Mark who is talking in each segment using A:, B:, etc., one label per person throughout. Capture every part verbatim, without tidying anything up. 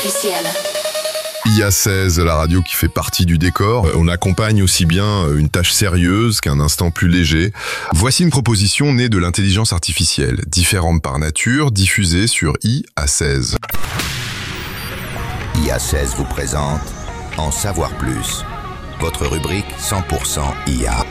A: I A seize, la radio qui fait partie du décor. On accompagne aussi bien une tâche sérieuse qu'un instant plus léger. Voici une proposition née de l'intelligence artificielle, différente par nature, diffusée sur I A seize.
B: I A seize vous présente En savoir plus, votre rubrique cent pour cent I A.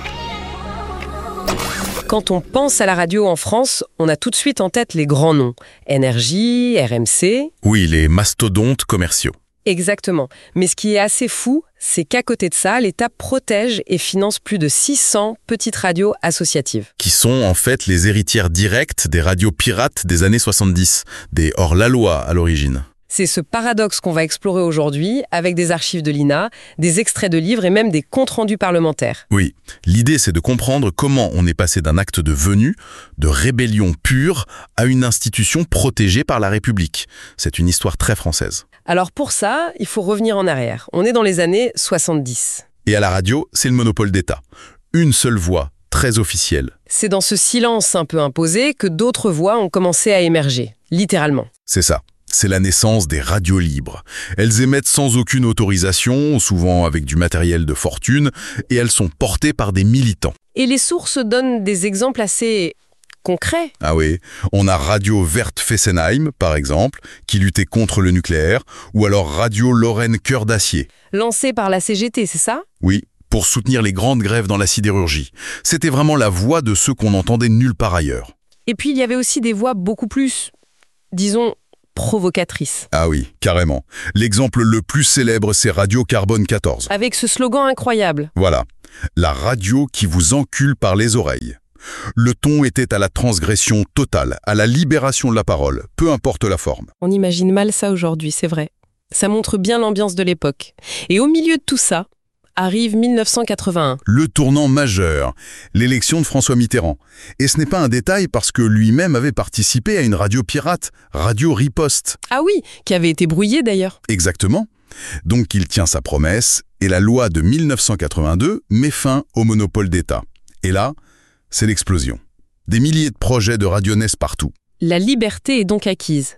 C: Quand on pense à la radio en France, on a tout de suite en tête les grands noms. N R J, R M C...
D: Oui, les mastodontes commerciaux.
C: Exactement. Mais ce qui est assez fou, c'est qu'à côté de ça, l'État protège et finance plus de six cents petites radios associatives.
D: Qui sont en fait les héritières directes des radios pirates des années soixante-dix, des hors-la-loi à l'origine.
C: C'est ce paradoxe qu'on va explorer aujourd'hui avec des archives de l'I N A, des extraits de livres et même des comptes rendus parlementaires.
D: Oui, l'idée c'est de comprendre comment on est passé d'un acte de venue, de rébellion pure, à une institution protégée par la République. C'est une histoire très française.
C: Alors pour ça, il faut revenir en arrière. On est dans les années soixante-dix.
D: Et à la radio, c'est le monopole d'État. Une seule voix, très officielle.
C: C'est dans ce silence un peu imposé que d'autres voix ont commencé à émerger, littéralement.
D: C'est ça. C'est la naissance des radios libres. Elles émettent sans aucune autorisation, souvent avec du matériel de fortune, et elles sont portées par des militants.
C: Et les sources donnent des exemples assez concrets.
D: Ah oui, on a Radio Verte Fessenheim, par exemple, qui luttait contre le nucléaire, ou alors Radio Lorraine Cœur d'Acier.
C: Lancée par la C G T, c'est ça ?
D: Oui, pour soutenir les grandes grèves dans la sidérurgie. C'était vraiment la voix de ceux qu'on n'entendait nulle part ailleurs.
C: Et puis il y avait aussi des voix beaucoup plus, disons, provocatrice.
D: Ah oui, carrément. L'exemple le plus célèbre, c'est Radio Carbone quatorze.
C: Avec ce slogan incroyable.
D: Voilà, la radio qui vous encule par les oreilles. Le ton était à la transgression totale, à la libération de la parole, peu importe la forme.
C: On imagine mal ça aujourd'hui, c'est vrai. Ça montre bien l'ambiance de l'époque. Et au milieu de tout ça, arrive mille neuf cent quatre-vingt-un.
D: Le tournant majeur, l'élection de François Mitterrand. Et ce n'est pas un détail parce que lui-même avait participé à une radio pirate, Radio Riposte.
C: Ah oui, qui avait été brouillée d'ailleurs.
D: Exactement. Donc il tient sa promesse et la loi de mille neuf cent quatre-vingt-deux met fin au monopole d'État. Et là, c'est l'explosion. Des milliers de projets de radio naissent partout.
C: La liberté est donc acquise.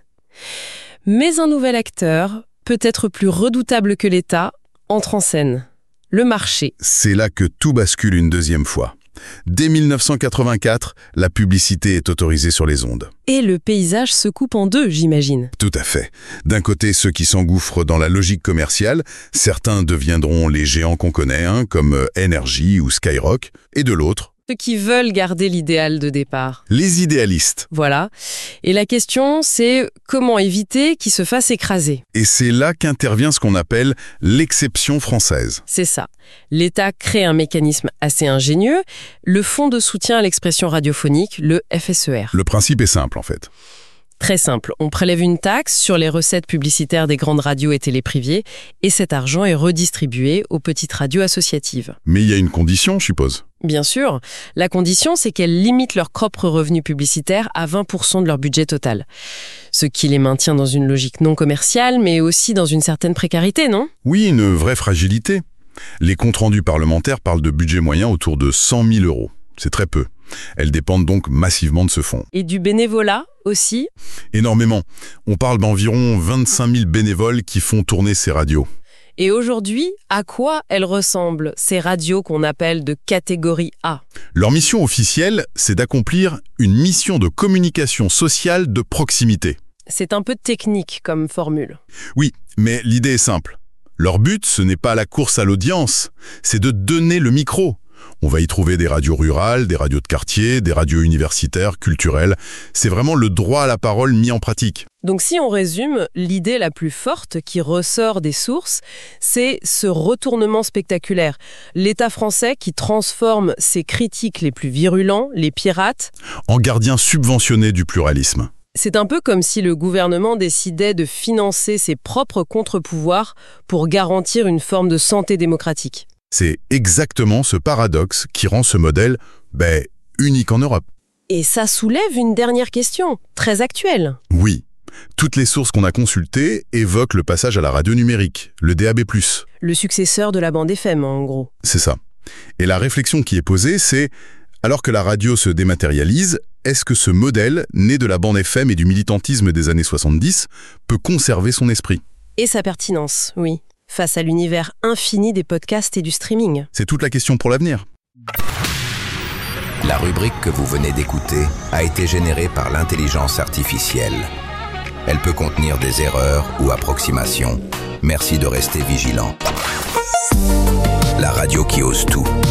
C: Mais un nouvel acteur, peut-être plus redoutable que l'État, entre en scène. Le marché.
D: C'est là que tout bascule une deuxième fois. Dès mille neuf cent quatre-vingt-quatre, la publicité est autorisée sur les ondes.
C: Et le paysage se coupe en deux, j'imagine.
D: Tout à fait. D'un côté, ceux qui s'engouffrent dans la logique commerciale, certains deviendront les géants qu'on connaît, hein, comme N R J ou Skyrock, et de l'autre,
C: ceux qui veulent garder l'idéal de départ.
D: Les idéalistes.
C: Voilà. Et la question, c'est comment éviter qu'ils se fassent écraser.
D: Et c'est là qu'intervient ce qu'on appelle l'exception française.
C: C'est ça. L'État crée un mécanisme assez ingénieux, le Fonds de soutien à l'expression radiophonique, le F S E R.
D: Le principe est simple, en fait.
C: Très simple, on prélève une taxe sur les recettes publicitaires des grandes radios et télé privées, et cet argent est redistribué aux petites radios associatives.
D: Mais il y a une condition, je suppose.
C: Bien sûr. La condition, c'est qu'elles limitent leurs propres revenus publicitaires à vingt pour cent de leur budget total. Ce qui les maintient dans une logique non commerciale, mais aussi dans une certaine précarité, non ?
D: Oui, une vraie fragilité. Les comptes rendus parlementaires parlent de budget moyen autour de cent mille euros. C'est très peu. Elles dépendent donc massivement de ce fonds.
C: Et du bénévolat aussi ?
D: Énormément. On parle d'environ vingt-cinq mille bénévoles qui font tourner ces radios.
C: Et aujourd'hui, à quoi elles ressemblent, ces radios qu'on appelle de catégorie A ?
D: Leur mission officielle, c'est d'accomplir une mission de communication sociale de proximité.
C: C'est un peu technique comme formule.
D: Oui, mais l'idée est simple. Leur but, ce n'est pas la course à l'audience, c'est de donner le micro. On va y trouver des radios rurales, des radios de quartier, des radios universitaires, culturelles. C'est vraiment le droit à la parole mis en pratique.
C: Donc si on résume, l'idée la plus forte qui ressort des sources, c'est ce retournement spectaculaire. L'État français qui transforme ses critiques les plus virulents, les pirates,
D: en gardiens subventionnés du pluralisme.
C: C'est un peu comme si le gouvernement décidait de financer ses propres contre-pouvoirs pour garantir une forme de santé démocratique.
D: C'est exactement ce paradoxe qui rend ce modèle, ben, unique en Europe.
C: Et ça soulève une dernière question, très actuelle.
D: Oui. Toutes les sources qu'on a consultées évoquent le passage à la radio numérique, le D A B plus.
C: Le successeur de la bande F M, en gros.
D: C'est ça. Et la réflexion qui est posée, c'est, alors que la radio se dématérialise, est-ce que ce modèle, né de la bande F M et du militantisme des années soixante-dix, peut conserver son esprit ?
C: Et sa pertinence, oui, face à l'univers infini des podcasts et du streaming.
D: C'est toute la question pour l'avenir.
B: La rubrique que vous venez d'écouter a été générée par l'intelligence artificielle. Elle peut contenir des erreurs ou approximations. Merci de rester vigilant. La radio qui ose tout.